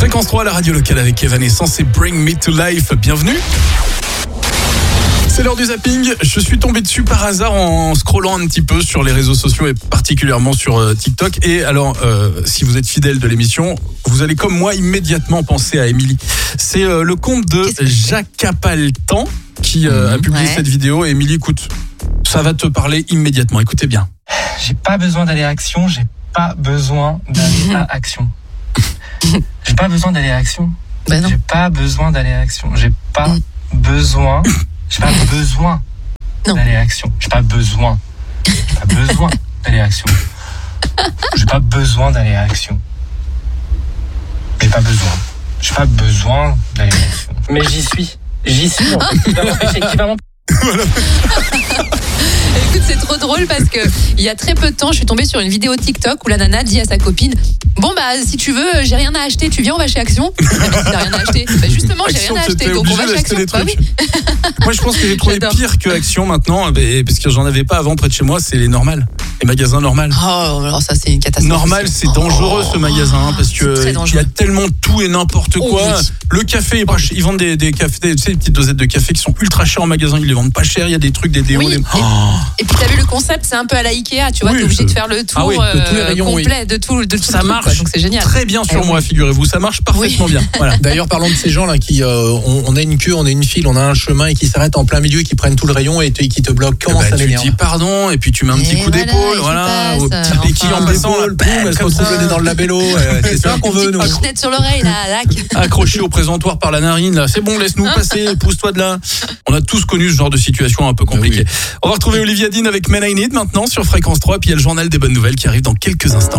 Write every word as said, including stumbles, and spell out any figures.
Fréquence trois, la radio locale avec Evanescence et Bring Me to Life. Bienvenue. C'est l'heure du zapping. Je suis tombé dessus par hasard en scrollant un petit peu sur les réseaux sociaux et particulierement sur euh, TikTok. Et alors, euh, si vous êtes fidèle de l'émission, vous allez comme moi immédiatement penser à Émilie. C'est euh, le compte de Jacapaltan qui euh, mmh, a publié ouais. cette vidéo. Et Émilie, écoute, ça va te parler immédiatement. Écoutez bien. J'ai pas besoin d'aller à Action. J'ai pas besoin d'aller à Action. J'ai pas besoin d'aller à Action. Ben non. J'ai pas besoin d'aller à Action. J'ai pas mmh. besoin. J'ai pas besoin non. d'aller à Action. J'ai pas besoin. J'ai pas besoin d'aller à Action. J'ai pas besoin d'aller à Action. J'ai pas besoin. J'ai pas besoin d'aller à Action. Mais j'y suis. J'y suis. En fait. Qui va m'empêcher ? Qui va m'empêcher ? Écoute, c'est trop drôle parce que il y a très peu de temps, je suis tombée sur une vidéo TikTok où la nana dit à sa copine: bon bah si tu veux, j'ai rien à acheter, tu viens, on va chez Action. T'as rien à acheter. Bah justement, j'ai Action, rien à acheter, donc on va chez Action. Bah oui. Moi, je pense que j'ai trouvé J'adore. pire que Action maintenant, parce que j'en avais pas avant près de chez moi. C'est les normales, les magasins normales. Oh, alors ça c'est une catastrophe. Normal, c'est dangereux ce magasin parce que il y a tellement tout et n'importe quoi. Oh, oui. Le café, oh. ils vendent des, des cafés, tu sais, des petites dosettes de café qui sont ultra chères en magasin. Ils les vendent pas cher. Il y a des trucs, des déos. Oui. Les... Et, oh. et puis t'as vu le concept, c'est un peu à la Ikea, tu vois, oui, t'es obligé de faire le tour ah oui, de tous les rayons, complet oui. de tout, de tout ça le truc, marche quoi, donc c'est génial. Très bien sur eh moi, oui. figurez-vous, ça marche parfaitement oui. bien. Voilà. D'ailleurs, parlons de ces gens là qui, euh, on, on a une queue, on a une file, on a un chemin et qui s'arrêtent en plein milieu et qui prennent tout le rayon et, et qui te bloquent. Comment bah, ça tu m'énerve. dis pardon et puis tu mets un petit et coup voilà, d'épaule, voilà, au petit enfin, qui en passant, boum, elle se retrouve le nez dans le labello. Euh, c'est ça qu'on veut nous. Petite fenêtre sur l'oreille là, lac. Accroché au présentoir par la narine là, c'est bon, laisse-nous passer, pousse-toi de là. On a tous connu ce genre de situation un peu compliquée. Oui. On va retrouver Olivia Dean avec Men I Need maintenant sur Fréquence trois, puis il y a le journal des bonnes nouvelles qui arrive dans quelques instants.